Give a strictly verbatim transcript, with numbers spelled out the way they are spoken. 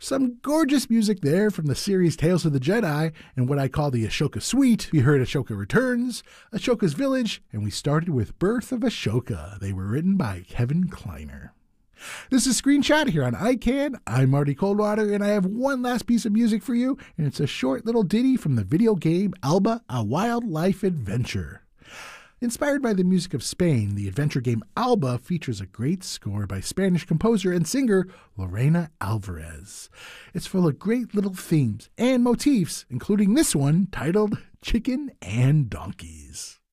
Some gorgeous music there from the series Tales of the Jedi and what I call the Ashoka Suite. We heard Ashoka Returns, Ashoka's Village, and we started with Birth of Ashoka. They were written by Kevin Kleiner. This is Screenshot here on I Can. I'm Marty Coldwater, and I have one last piece of music for you, and it's a short little ditty from the video game Alba, A Wildlife Adventure. Inspired by the music of Spain, the adventure game Alba features a great score by Spanish composer and singer Lorena Alvarez. It's full of great little themes and motifs, including this one titled Chicken and Donkeys.